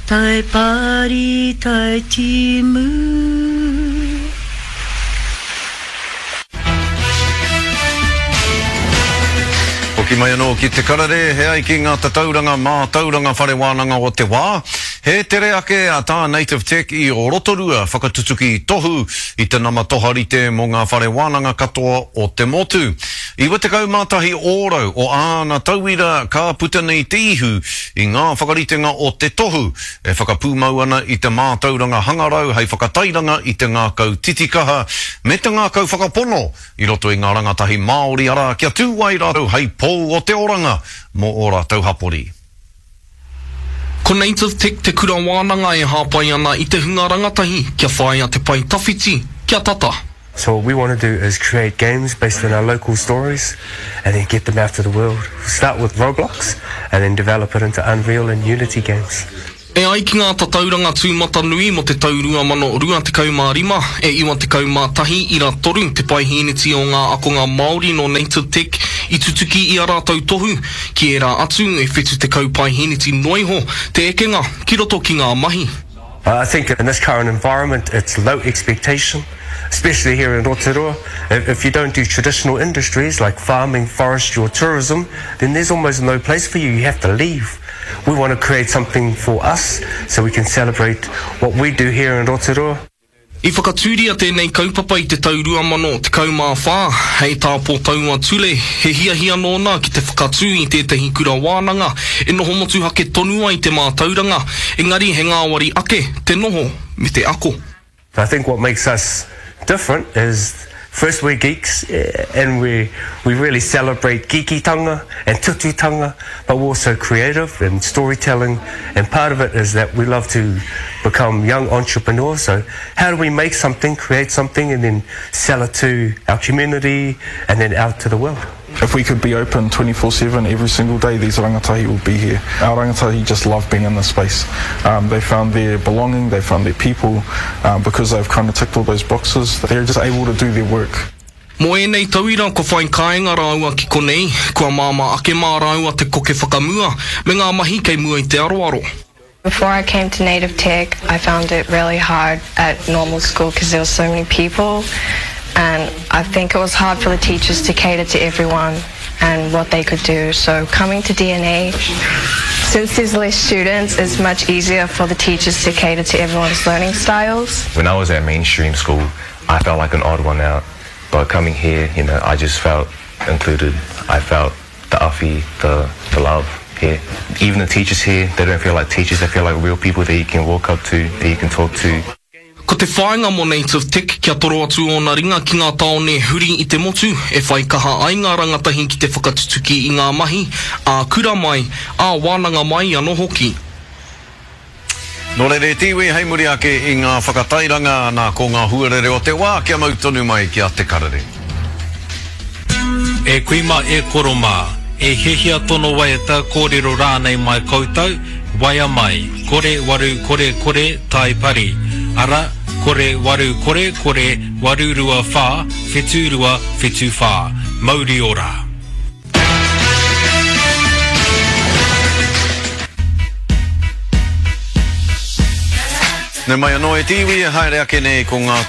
Tai pari tai timu. Ki mai anō ki te karare, he ai ki ngā tauranga mā tauranga whare wānanga o te wā. He tere ake a tā Native Tech i o Rotorua whakatutuki tohu i te nama toharite mō ngā whare wānanga katoa o te motu. I watekau mātahi ōrau o āna tauira ka puta nei te ihu i ngā whakaritenga o te tohu e whakapūmau ana i te mā tauranga hangarau hei whakatairanga i te ngā kau titikaha me te ngā kau whakapono i roto i ngā rangatahi Māori ara kia tūwai rātou hei pō o te oranga mō ora tauhapori. Ko Native Tech te kura wānanga e hāpai ana i te hunga rangatahi kia whaia te pai tawhiti kia tata. So what we want to do is create games based on our local stories and then get them out to the world. Start with Roblox and then develop it into Unreal and Unity games. E ai ki ngā tatauranga tūmata nui mo te taurua mano rua te kaumārima e iwa te kaumātahi i rā toru te pai hineti o ngā akonga Māori no Native Tech i tutuki i a rātou tohu ki e rā atu e whetu te kaupai hineti noiho te ekenga ki roto ki ngā mahi. I think in this current environment it's low expectation, especially here in Rotorua. If you don't do traditional industries like farming, forestry or tourism, then there's almost no place for you. You have to leave. We want to create something for us so we can celebrate what we do here in Rotorua. I whakatūria tēnei kaupapa i te taurua mano te kaumā whā, hei tāpō taua tule, he hiahia nōna ki te whakatū i tētahi kura wānanga, e noho motu hake tonua i te mā tauranga, engari he ngāwari ake, te noho me te ako. I think what makes us different is first we're geeks and we really celebrate geekitanga and tututanga, but we're also creative and storytelling, and part of it is that we love to become young entrepreneurs. So how do we make something, create something and then sell it to our community and then out to the world? If we could be open 24/7 every single day, these rangatahi will be here. Our rangatahi just love being in this space. They found their belonging, they found their people, because they've kind of ticked all those boxes. They're just able to do their work. Mo e nei tauira ko whain kāinga rāua ki konei, kua māma ake mā rāua te koke whakamua, me ngā mahi kei mua i te aroaro. Before I came to Native Tech, I found it really hard at normal school because there were so many people. And I think it was hard for the teachers to cater to everyone and what they could do. So coming to DNA, since there's less students, it's much easier for the teachers to cater to everyone's learning styles. When I was at mainstream school, I felt like an odd one out. But coming here, you know, I just felt included. I felt the awhi, the love here. Even the teachers here, they don't feel like teachers. They feel like real people that you can walk up to, that you can talk to. Ko te whainga mo Native Tech kia toro atu o na ringa ki ngā taone huri i te motu e whai kaha ai ngā rangatahi ki te whakatutuki i ngā mahi, a kura mai, a wānanga mai anō hoki. Nō reire tiwi hei muri ake i ngā whakatairanga nā ko ngā huarere o te wā kia mautonu mai kia te karare. E kuima e koroma, e hehia tono waiata kōrero rānei mai koutou, waia mai, kore waru kore tai pari, ara kore waru kore waru rua whā, whetu rua whetu whā, mauri ora. Ne mai anō e tiwi e haere ake nei ko ngā